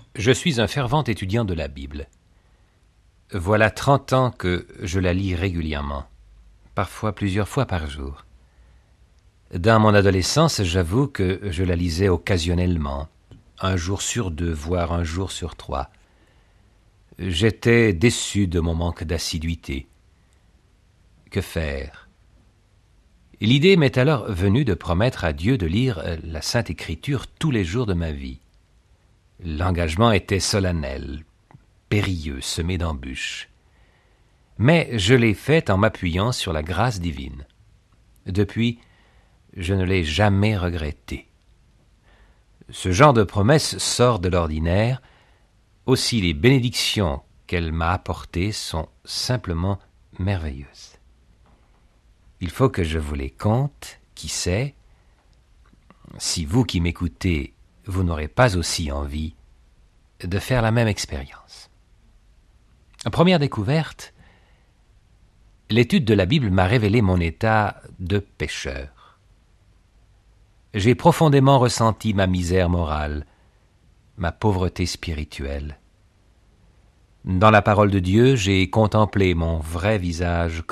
Je suis un fervent étudiant de la Bible. Voilà 30 ans que je la lis régulièrement, parfois plusieurs fois par jour. Dans mon adolescence, j'avoue que je la lisais occasionnellement, un jour sur 2, voire un jour sur 3. J'étais déçu de mon manque d'assiduité. Que faire? L'idée m'est alors venue de promettre à Dieu de lire la Sainte Écriture tous les jours de ma vie. L'engagement était solennel, périlleux, semé d'embûches. Mais je l'ai fait en m'appuyant sur la grâce divine. Depuis, je ne l'ai jamais regretté. Ce genre de promesse sort de l'ordinaire. Aussi les bénédictions qu'elle m'a apportées sont simplement merveilleuses. Il faut que je vous les conte, qui sait, si vous qui m'écoutez, vous n'aurez pas aussi envie de faire la même expérience. Première découverte, l'étude de la Bible m'a révélé mon état de pécheur. J'ai profondément ressenti ma misère morale, ma pauvreté spirituelle. Dans la parole de Dieu, j'ai contemplé mon vrai visage